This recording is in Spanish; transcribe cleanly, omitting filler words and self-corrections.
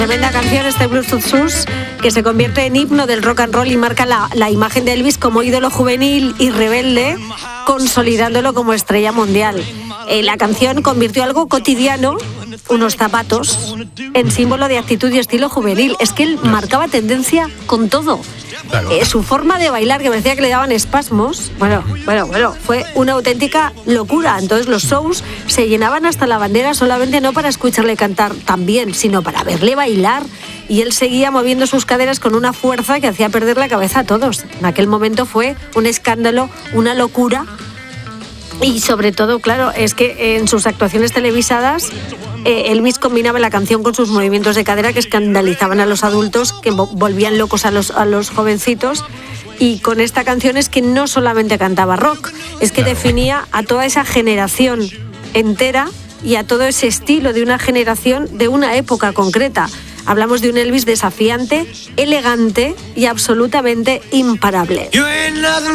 Tremenda canción, este Blues to Sus, que se convierte en himno del rock and roll y marca la imagen de Elvis como ídolo juvenil y rebelde, consolidándolo como estrella mundial. La canción convirtió algo cotidiano, unos zapatos, en símbolo de actitud y estilo juvenil. Es que él marcaba tendencia con todo. Claro. Su forma de bailar, que parecía que le daban espasmos, bueno, fue una auténtica locura. Entonces los shows se llenaban hasta la bandera, solamente no para escucharle cantar tan bien, sino para verle bailar. Y él seguía moviendo sus caderas con una fuerza que hacía perder la cabeza a todos. En aquel momento fue un escándalo, una locura. Y sobre todo, claro, es que en sus actuaciones televisadas Elvis combinaba la canción con sus movimientos de cadera que escandalizaban a los adultos, que volvían locos a los jovencitos. Y con esta canción es que no solamente cantaba rock, es que definía a toda esa generación entera y a todo ese estilo de una generación de una época concreta. Hablamos de un Elvis desafiante, elegante y absolutamente imparable.